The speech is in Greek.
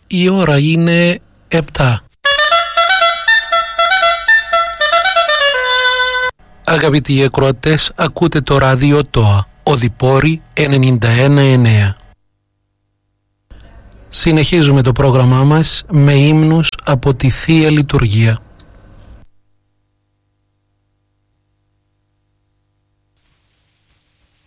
Η ώρα είναι 7. Αγαπητοί ακροατές, ακούτε το ράδιο ΤΟΑ, Οδυπόρη 91,9. Συνεχίζουμε το πρόγραμμά μας με ύμνους από τη Θεία Λειτουργία.